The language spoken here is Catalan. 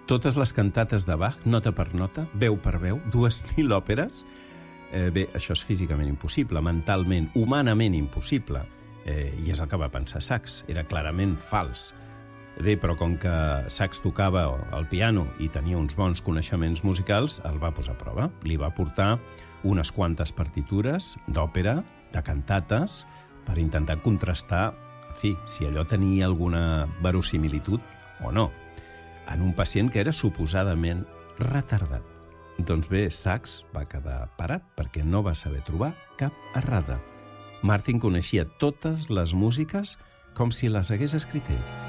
totes les cantates de Bach, nota per nota, veu per veu, 2.000 òperes. Bé, això és físicament impossible, mentalment, humanament impossible. I és el que va pensar Sachs, era clarament fals. Bé, però com que Sachs tocava el piano i tenia uns bons coneixements musicals, el va posar a prova. Li va portar unes quantes partitures d'òpera, de cantates, per intentar contrastar, en fi, si allò tenia alguna verosimilitud o no, en un pacient que era suposadament retardat. Doncs bé, Sachs va quedar parat perquè no va saber trobar cap errada. Martin coneixia totes les músiques com si les hagués escrit ell.